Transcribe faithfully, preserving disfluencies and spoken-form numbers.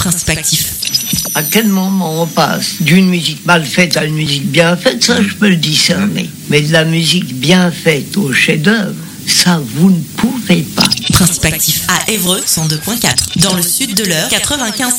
Principe actif. À quel moment on passe d'une musique mal faite à une musique bien faite, ça je peux le discerner. Mais de la musique bien faite au chef-d'œuvre, ça vous ne pouvez pas. Principe actif à Évreux cent deux point quatre. Dans le sud de l'Eure quatre-vingt-quinze